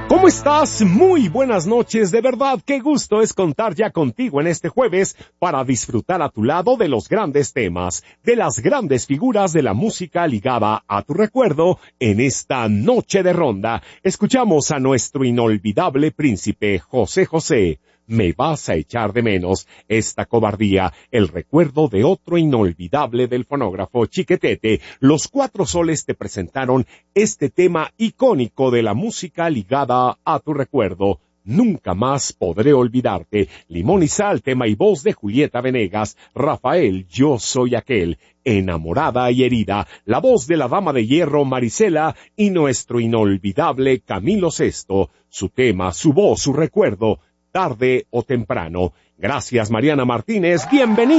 ¿Cómo estás? Muy buenas noches, de verdad, qué gusto es contar ya contigo en este jueves para disfrutar a tu lado de los grandes temas, de las grandes figuras de la música ligada a tu recuerdo en esta noche de ronda. Escuchamos a nuestro inolvidable príncipe José José. Me vas a echar de menos, esta cobardía, el recuerdo de otro inolvidable del fonógrafo Chiquetete. Los Cuatro Soles te presentaron este tema icónico de la música ligada a tu recuerdo. Nunca más podré olvidarte. Limón y Sal, tema y voz de Julieta Venegas. Rafael, Yo soy aquel. Enamorada y herida, la voz de la Dama de Hierro Marisela y nuestro inolvidable Camilo Sesto. Su tema, su voz, su recuerdo. Tarde o temprano. Gracias, Mariana Martínez. Bienvenido.